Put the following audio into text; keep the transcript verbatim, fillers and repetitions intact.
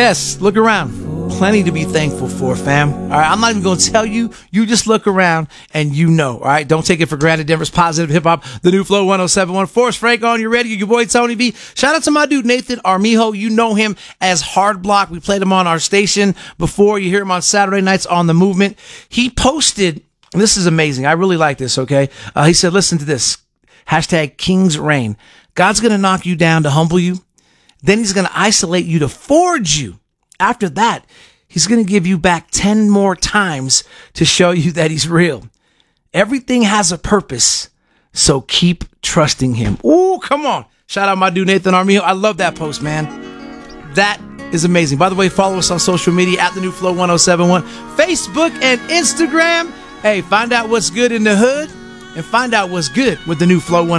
Yes, look around. Plenty to be thankful for, fam. All right, I'm not even going to tell you. You just look around and you know. All right, don't take it for granted. Denver's positive hip hop, the new Flow one oh seven point one. Forrest Frank on your radio. Your boy Tony V. Shout out to my dude Nathan Armijo. You know him as Hard Block. We played him on our station before. You hear him on Saturday nights on The Movement. He posted, and this is amazing. I really like this. Okay, uh, he said, "Listen to this. Hashtag King's Reign. God's going to knock you down to humble you. Then he's going to isolate you to forge you. After that, he's going to give you back ten more times to show you that he's real. Everything has a purpose, so keep trusting him." Ooh, come on. Shout out my dude Nathan Armijo. I love that post, man. That is amazing. By the way, follow us on social media at the new Flow one oh seven point one, Facebook and Instagram. Hey, find out what's good in the hood and find out what's good with the new Flow one oh seven point one.